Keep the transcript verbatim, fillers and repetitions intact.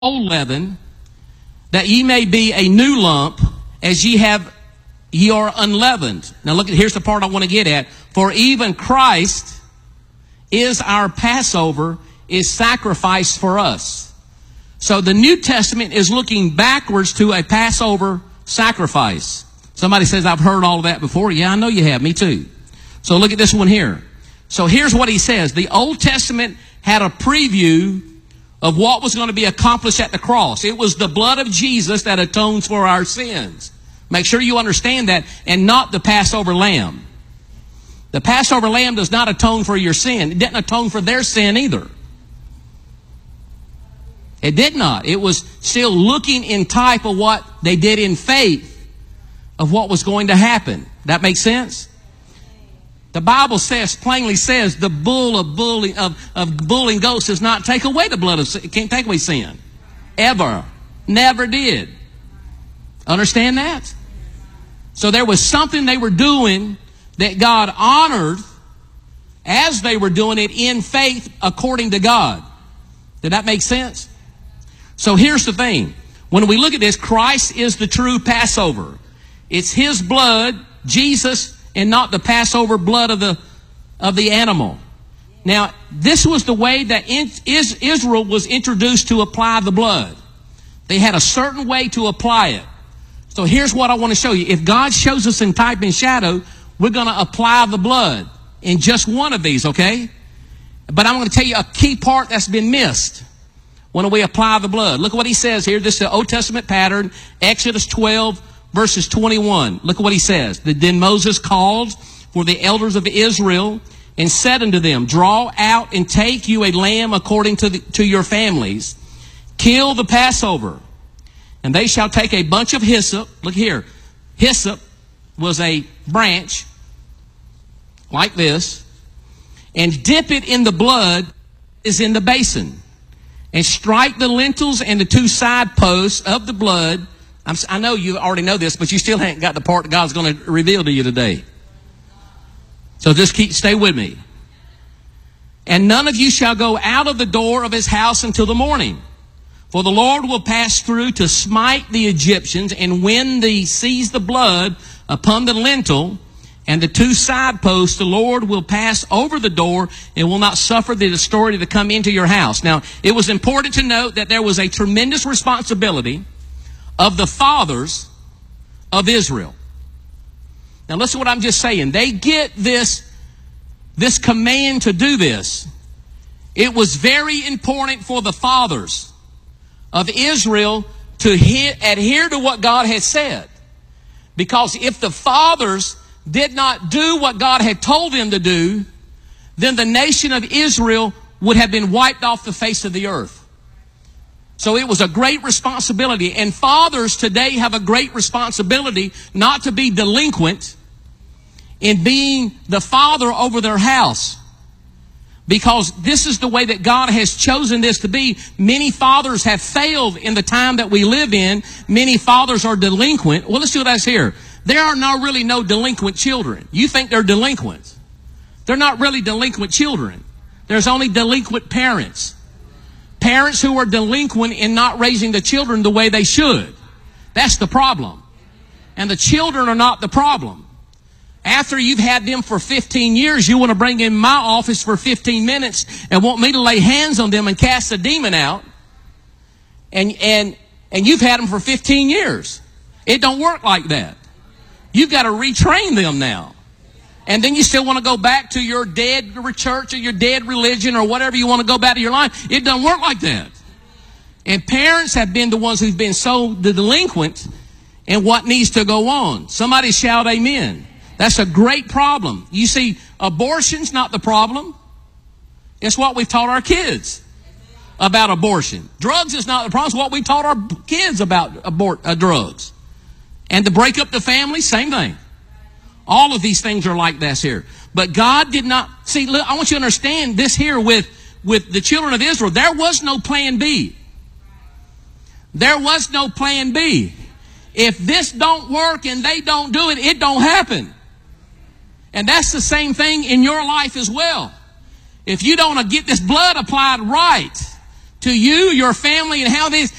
old leaven, that ye may be a new lump, as ye have ye are unleavened. Now look at, here's the part I want to get at. For even Christ is our Passover, is sacrificed for us. So the New Testament is looking backwards to a Passover sacrifice. Somebody says, I've heard all of that before. Yeah, I know you have. Me too. So look at this one here. So here's what he says. The Old Testament had a preview of what was going to be accomplished at the cross. It was the blood of Jesus that atones for our sins. Make sure you understand that, and not the Passover lamb. The Passover lamb does not atone for your sin. It didn't atone for their sin either. It did not. It was still looking in type of what they did in faith of what was going to happen. That makes sense? The Bible says, plainly says, the bull of bull, of, of bull and goats does not take away the blood of sin. It can't take away sin. Ever. Never did. Understand that? So there was something they were doing that God honored as they were doing it in faith according to God. Did that make sense? So here's the thing. When we look at this, Christ is the true Passover. It's His blood, Jesus, and not the Passover blood of the of the animal. Now, this was the way that in, is, Israel was introduced to apply the blood. They had a certain way to apply it. So here's what I want to show you. If God shows us in type and shadow, we're going to apply the blood in just one of these, okay? But I'm going to tell you a key part that's been missed when we apply the blood. Look at what he says here. This is the Old Testament pattern, Exodus twelve, verses twenty-one. Look at what he says. Then Moses called for the elders of Israel and said unto them, draw out and take you a lamb according to, the, to your families. Kill the Passover. And they shall take a bunch of hyssop. Look here. Hyssop was a branch like this. And dip it in the blood is in the basin. And strike the lintels and the two side posts of the blood. I'm, I know you already know this, but you still haven't got the part that God's going to reveal to you today. So just keep, stay with me. And none of you shall go out of the door of his house until the morning. For the Lord will pass through to smite the Egyptians, and when he sees the blood upon the lintel and the two side posts, the Lord will pass over the door and will not suffer the destroyer to come into your house. Now, it was important to note that there was a tremendous responsibility of the fathers of Israel. Now listen to what I'm just saying. They get this, this command to do this. It was very important for the fathers of Israel to he- adhere to what God had said. Because if the fathers did not do what God had told them to do, then the nation of Israel would have been wiped off the face of the earth. So it was a great responsibility. And fathers today have a great responsibility not to be delinquent in being the father over their house. Because this is the way that God has chosen this to be. Many fathers have failed in the time that we live in. Many fathers are delinquent. Well, let's do this here. There are now really no delinquent children. You think they're delinquent. They're not really delinquent children. There's only delinquent parents. Parents who are delinquent in not raising the children the way they should. That's the problem. And the children are not the problem. After you've had them for fifteen years, you want to bring in my office for fifteen minutes and want me to lay hands on them and cast a demon out. And, and, and you've had them for fifteen years. It don't work like that. You've got to retrain them now. And then you still want to go back to your dead church or your dead religion or whatever you want to go back to your life. It doesn't work like that. And parents have been the ones who've been so delinquent in what needs to go on. Somebody shout amen. That's a great problem. You see, abortion's not the problem. It's what we've taught our kids about abortion. Drugs is not the problem. It's what we taught our kids about abort, uh, drugs. And to break up the family, same thing. All of these things are like this here. But God did not... See, look, I want you to understand this here with, with the children of Israel. There was no plan B. There was no plan B. If this don't work and they don't do it, it don't happen. And that's the same thing in your life as well. If you don't get this blood applied right, to you, your family, and how this,